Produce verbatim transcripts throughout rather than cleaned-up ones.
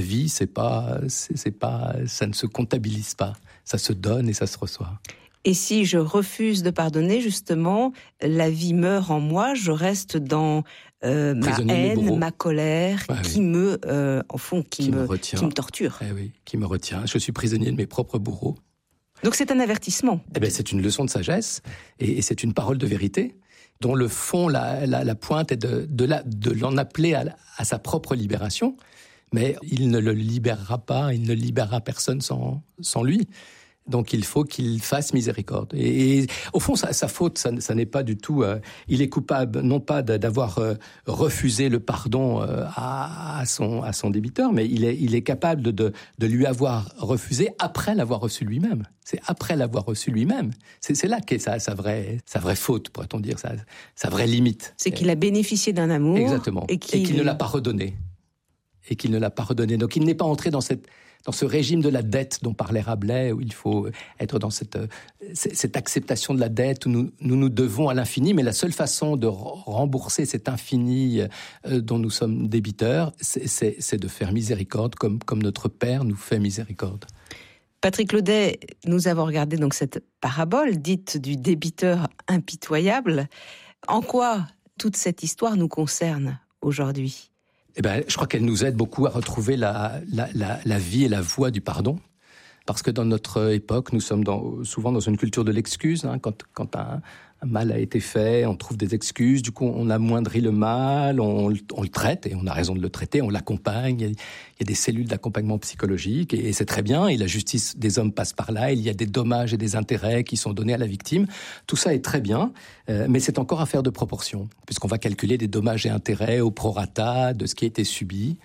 vie, c'est pas, c'est, c'est pas, ça ne se comptabilise pas. Ça se donne et ça se reçoit. Et si je refuse de pardonner, justement, la vie meurt en moi, je reste dans euh, ma haine, ma colère, ouais, qui oui. me, euh, en fond, qui, qui me, me retient. Qui me torture. Eh oui, qui me retient. Je suis prisonnier de mes propres bourreaux. Donc c'est un avertissement. Eh bien, c'est une leçon de sagesse et, et c'est une parole de vérité dont le fond, la, la, la pointe est de, de, la, de l'en appeler à, à sa propre libération. Mais il ne le libérera pas, il ne libérera personne sans, sans lui. Donc il faut qu'il fasse miséricorde. Et, et au fond, sa, sa faute, ça, ça n'est pas du tout... Euh, il est coupable, non pas d'avoir euh, refusé le pardon euh, à, à, son, à son débiteur, mais il est, il est capable de, de, de lui avoir refusé après l'avoir reçu lui-même. C'est après l'avoir reçu lui-même. C'est, c'est là qu'est sa, sa, vraie, sa vraie faute, pourrait-on dire, sa, sa vraie limite. C'est qu'il a bénéficié d'un amour. Exactement. Et qu'il, et qu'il ne l'a pas redonné. Et qu'il ne l'a pas redonné. Donc il n'est pas entré dans cette... dans ce régime de la dette dont parlait Rabelais, où il faut être dans cette, cette acceptation de la dette, où nous, nous nous devons à l'infini, mais la seule façon de rembourser cet infini dont nous sommes débiteurs, c'est, c'est, c'est de faire miséricorde, comme, comme notre Père nous fait miséricorde. Patrick Laudet, nous avons regardé donc cette parabole dite du débiteur impitoyable. En quoi toute cette histoire nous concerne aujourd'hui ? Eh ben, je crois qu'elle nous aide beaucoup à retrouver la, la, la, la vie et la voie du pardon. Parce que dans notre époque, nous sommes dans, souvent dans une culture de l'excuse. Hein, quand quand un, un mal a été fait, on trouve des excuses. Du coup, on amoindrit le mal, on, on le traite, et on a raison de le traiter, on l'accompagne. Il y a, il y a des cellules d'accompagnement psychologique, et, et c'est très bien. Et la justice des hommes passe par là. Il y a des dommages et des intérêts qui sont donnés à la victime. Tout ça est très bien, euh, mais c'est encore affaire de proportion, puisqu'on va calculer des dommages et intérêts au prorata de ce qui a été subi.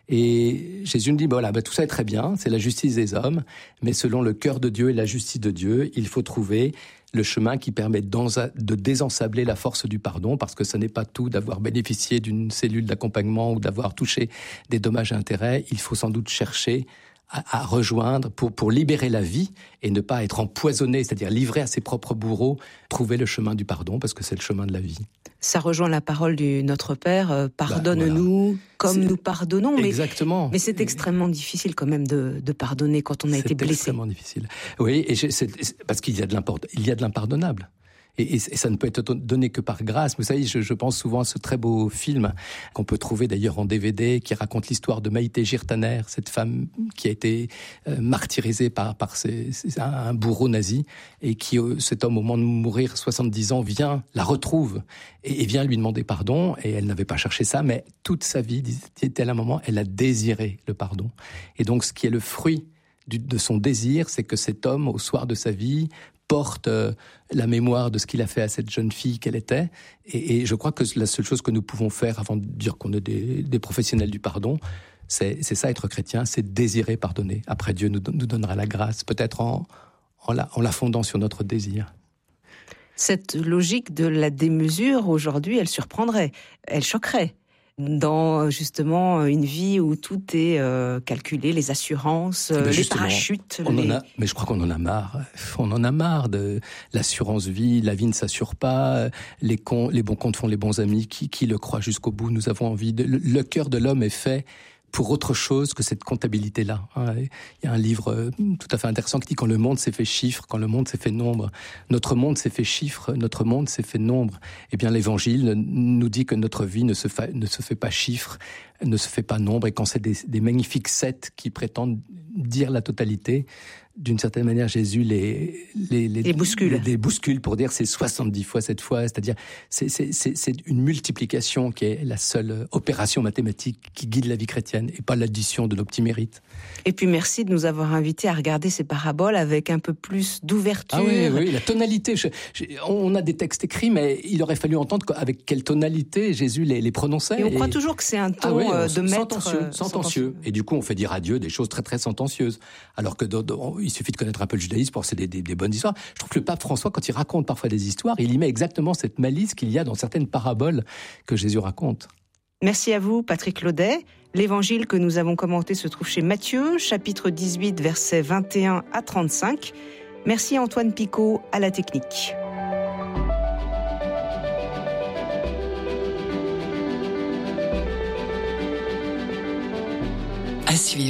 Et Jésus nous dit, voilà, ben, tout ça est très bien, c'est la justice des hommes, mais selon le cœur de Dieu et la justice de Dieu, il faut trouver le chemin qui permet de désensabler la force du pardon, parce que ce n'est pas tout d'avoir bénéficié d'une cellule d'accompagnement ou d'avoir touché des dommages et intérêts. Il faut sans doute chercher à, à rejoindre pour, pour libérer la vie et ne pas être empoisonné, c'est-à-dire livré à ses propres bourreaux, trouver le chemin du pardon, parce que c'est le chemin de la vie. Ça rejoint la parole du Notre Père, euh, pardonne-nous bah, voilà. comme c'est... nous pardonnons. Mais, Exactement. Mais c'est extrêmement difficile quand même de, de pardonner quand on a c'est été blessé. C'est extrêmement difficile. Oui, et je, c'est, c'est parce qu'il y a de l'import, il y a de l'impardonnable. Et, et, et ça ne peut être donné que par grâce. Vous savez, je, je pense souvent à ce très beau film qu'on peut trouver d'ailleurs en D V D, qui raconte l'histoire de Maïté Girtaner, cette femme qui a été euh, martyrisée par, par ses, ses, un bourreau nazi, et qui, euh, cet homme, au moment de mourir, soixante-dix ans, vient, la retrouve, et, et vient lui demander pardon. Et elle n'avait pas cherché ça, mais toute sa vie, dit-elle à un moment, elle a désiré le pardon. Et donc, ce qui est le fruit du, de son désir, c'est que cet homme, au soir de sa vie, porte euh, la mémoire de ce qu'il a fait à cette jeune fille qu'elle était. Et, et je crois que la seule chose que nous pouvons faire, avant de dire qu'on est des, des professionnels du pardon, c'est, c'est ça, être chrétien, c'est désirer pardonner. Après, Dieu nous, nous donnera la grâce, peut-être en, en, la, en la fondant sur notre désir. Cette logique de la démesure, aujourd'hui, elle surprendrait, elle choquerait. Dans justement une vie où tout est euh, calculé, les assurances, ben les parachutes. On les... en a, mais je crois qu'on en a marre. On en a marre de l'assurance vie. La vie ne s'assure pas. Les, cons, les bons comptes font les bons amis. Qui, qui le croit jusqu'au bout? Nous avons envie de. Le, le cœur de l'homme est fait pour autre chose que cette comptabilité-là. Il y a un livre tout à fait intéressant qui dit « Quand le monde s'est fait chiffre, quand le monde s'est fait nombre, notre monde s'est fait chiffre, notre monde s'est fait nombre. » Eh bien, l'Évangile nous dit que notre vie ne se fait, ne se fait pas chiffre, ne se fait pas nombre, et quand c'est des, des magnifiques sept qui prétendent dire la totalité, d'une certaine manière, Jésus les, les, les, les bouscule. Les, les bouscule pour dire c'est soixante-dix fois cette fois, c'est-à-dire c'est, c'est, c'est, c'est une multiplication qui est la seule opération mathématique qui guide la vie chrétienne et pas l'addition de nos petits mérites. Et puis merci de nous avoir invités à regarder ces paraboles avec un peu plus d'ouverture. Ah oui, oui, la tonalité. Je, je, on a des textes écrits, mais il aurait fallu entendre avec quelle tonalité Jésus les, les prononçait. Et on et... croit toujours que c'est un ton ah oui, on, de maître. Sentencieux, sentencieux. sentencieux. Et du coup, on fait dire à Dieu des choses très très sentencieuses. Alors que dans, dans, il suffit de connaître un peu le judaïsme pour c'est des, des, des bonnes histoires. Je trouve que le pape François, quand il raconte parfois des histoires, il y met exactement cette malice qu'il y a dans certaines paraboles que Jésus raconte. Merci à vous, Patrick Laudet. L'évangile que nous avons commenté se trouve chez Matthieu, chapitre dix-huit, versets vingt et un à trente-cinq. Merci à Antoine Picot à la technique. À suivre.